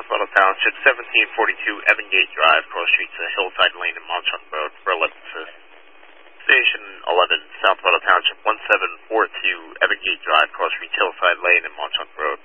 South Wattle Township, 1742 Evan Gate Drive, cross street to Hillside Lane and Montauk Road for ellipsis. Station 11, South Wattle Township, 1742 Evan Gate Drive, cross street Hillside Lane and Montauk Road.